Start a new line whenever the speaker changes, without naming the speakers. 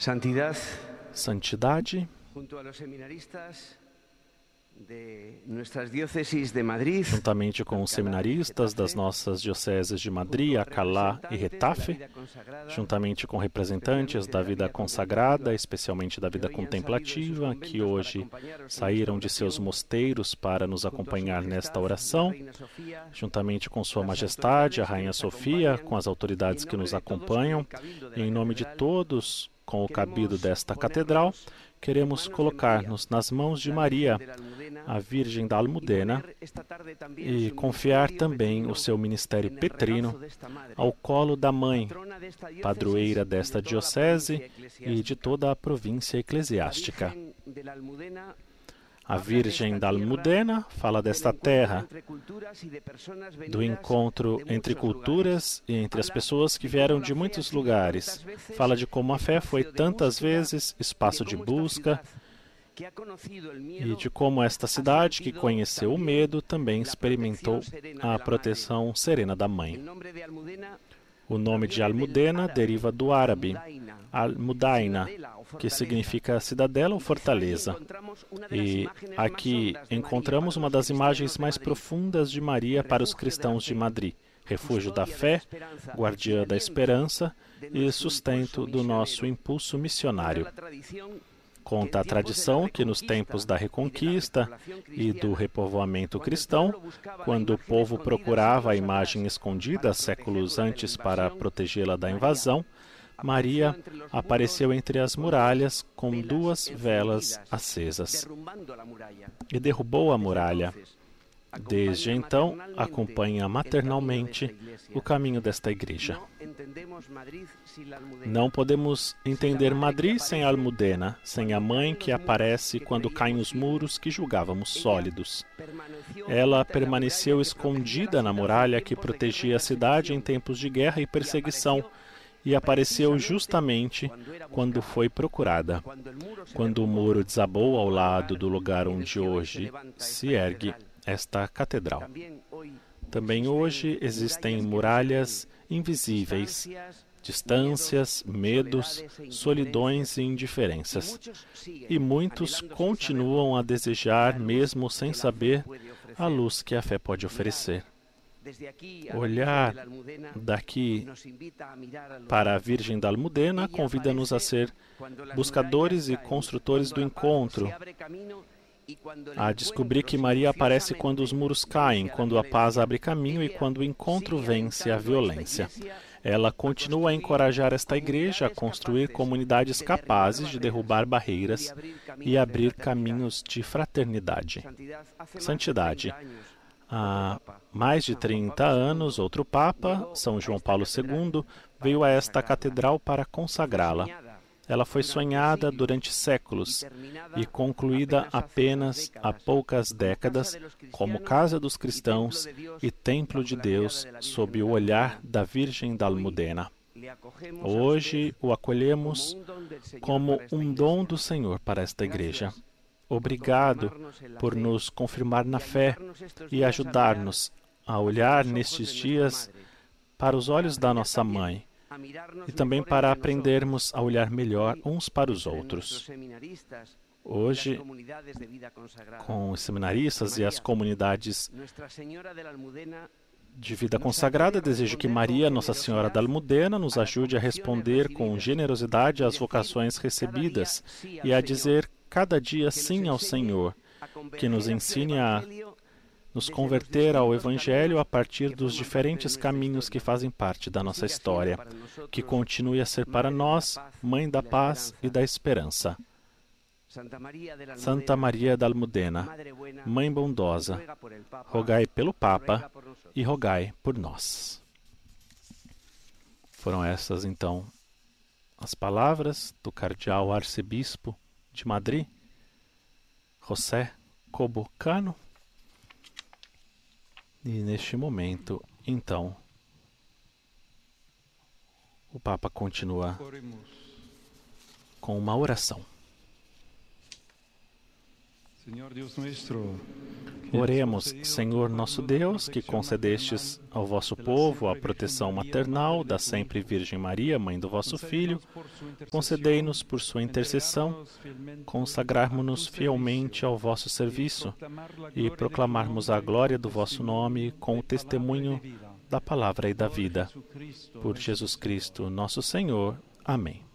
Santidad,
Santidade,
junto a los seminaristas de nuestras diócesis de Madrid,
juntamente com os seminaristas das nossas dioceses de Madrid, Alcalá e Retafe, juntamente com representantes da vida consagrada, especialmente da vida contemplativa, que hoje saíram de seus mosteiros para nos acompanhar nesta oração, juntamente com Sua Majestade, a Rainha Sofia, com as autoridades que nos acompanham, e em nome de todos, com o cabido desta catedral, queremos colocar-nos nas mãos de Maria, a Virgem da Almudena, e confiar também o seu ministério petrino ao colo da Mãe, padroeira desta diocese e de toda a província eclesiástica. A Virgem da Almudena fala desta terra, do encontro entre culturas e entre as pessoas que vieram de muitos lugares. Fala de como a fé foi tantas vezes espaço de busca e de como esta cidade que conheceu o medo também experimentou a proteção serena da Mãe. O nome de Almudena deriva do árabe, Al-Mudaina, que significa cidadela ou fortaleza. E aqui encontramos uma das imagens mais profundas de Maria para os cristãos de Madrid, refúgio da fé, guardiã da esperança e sustento do nosso impulso missionário. Conta a tradição que nos tempos da Reconquista e do repovoamento cristão, quando o povo procurava a imagem escondida séculos antes para protegê-la da invasão, Maria apareceu entre as muralhas com 2 velas acesas e derrubou a muralha. Desde então, acompanha maternalmente o caminho desta igreja. Não podemos entender Madrid sem a Almudena, sem a Mãe que aparece quando caem os muros que julgávamos sólidos. Ela permaneceu escondida na muralha que protegia a cidade em tempos de guerra e perseguição, e apareceu justamente quando foi procurada, quando o muro desabou ao lado do lugar onde hoje se ergue esta catedral. Também hoje existem muralhas invisíveis, distâncias, medos, solidões e indiferenças. E muitos continuam a desejar, mesmo sem saber, a luz que a fé pode oferecer. Olhar daqui para a Virgem da Almudena convida-nos a ser buscadores e construtores do encontro, a descobrir que Maria aparece quando os muros caem, quando a paz abre caminho e quando o encontro vence a violência. Ela continua a encorajar esta igreja a construir comunidades capazes de derrubar barreiras e abrir caminhos de fraternidade. Santidade. Há mais de 30 anos, outro Papa, São João Paulo II, veio a esta catedral para consagrá-la. Ela foi sonhada durante séculos e concluída apenas há poucas décadas como Casa dos Cristãos e Templo de Deus sob o olhar da Virgem da Almudena. Hoje o acolhemos como um dom do Senhor para esta igreja. Obrigado por nos confirmar na fé e ajudar-nos a olhar nestes dias para os olhos da nossa Mãe e também para aprendermos a olhar melhor uns para os outros. Hoje, com os seminaristas e as comunidades de vida consagrada, desejo que Maria, Nossa Senhora da Almudena, nos ajude a responder com generosidade às vocações recebidas e a dizer cada dia sim ao Senhor, que nos ensine a nos converter ao Evangelho a partir dos diferentes caminhos que fazem parte da nossa história, que continue a ser para nós Mãe da Paz e da Esperança. Santa Maria da Almudena, Mãe bondosa, rogai pelo Papa e rogai por nós. Foram essas, então, as palavras do cardeal arcebispo de Madrid, José Cobo Cano. E neste momento, então, o Papa continua com uma oração. Oremos, Senhor nosso Deus, que concedestes ao vosso povo a proteção maternal da sempre Virgem Maria, Mãe do vosso Filho, concedei-nos, por sua intercessão, consagrarmos-nos fielmente ao vosso serviço e proclamarmos a glória do vosso nome com o testemunho da palavra e da vida. Por Jesus Cristo, nosso Senhor. Amém.